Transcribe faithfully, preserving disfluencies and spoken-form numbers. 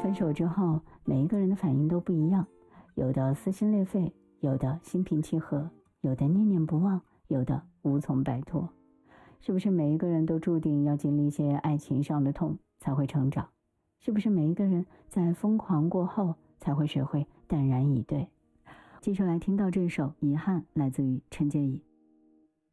分手之后，每一个人的反应都不一样，有的撕心裂肺，有的心平气和，有的念念不忘，有的无从摆脱。是不是每一个人都注定要经历一些爱情上的痛才会成长？是不是每一个人在疯狂过后才会学会淡然以对？接下来听到这首《遗憾》，来自于陈洁仪。